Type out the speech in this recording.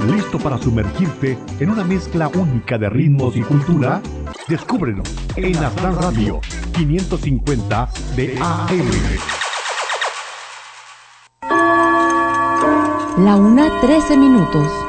¿Listo para sumergirte en una mezcla única de ritmos y cultura? Descúbrelo en Aztlán Radio 550 de AM. La 1:13 minutos.